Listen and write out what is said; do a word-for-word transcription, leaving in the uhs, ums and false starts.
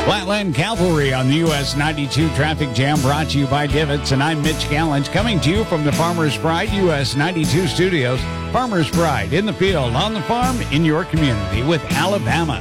Flatland Cavalry on the U S ninety-two Traffic Jam, brought to you by Divots, and I'm Mitch Gallens, coming to you from the Farmer's Pride U S ninety-two studios. Farmer's Pride, in the field, on the farm, in your community with Alabama.